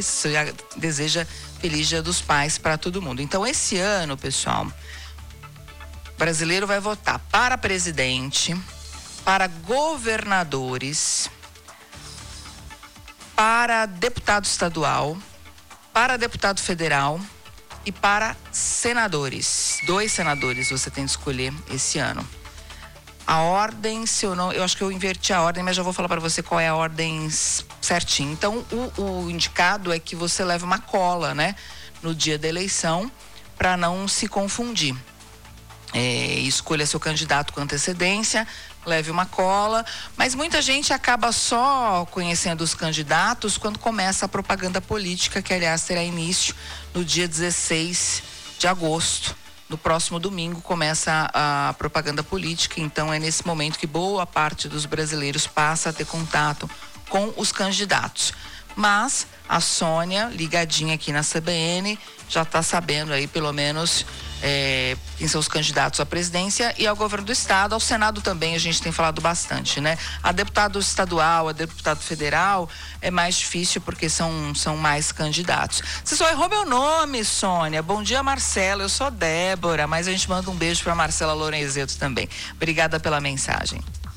Pais, deseja Feliz Dia dos Pais para todo mundo. Então, esse ano, pessoal, o brasileiro vai votar para presidente, para governadores, para deputado estadual, para deputado federal e para senadores. 2 senadores você tem de escolher esse ano. A ordem, se eu não... Eu acho que eu inverti a ordem, mas já vou falar para você qual é a ordem certinho. Então, o indicado é que você leve uma cola, né? No dia da eleição, para não se confundir. Escolha seu candidato com antecedência, leve uma cola. Mas muita gente acaba só conhecendo os candidatos quando começa a propaganda política, que, aliás, terá início no dia 16 de agosto. No próximo domingo começa a propaganda política, então é nesse momento que boa parte dos brasileiros passa a ter contato com os candidatos. Mas a Sônia, ligadinha aqui na CBN, já está sabendo aí pelo menos quem são os candidatos à presidência e ao governo do estado. Ao Senado também a gente tem falado bastante, né? A deputado estadual, a deputado federal é mais difícil porque são mais candidatos. Você só errou meu nome, Sônia. Bom dia, Marcela. Eu sou Débora, mas a gente manda um beijo para Marcela Lorenzeto também. Obrigada pela mensagem.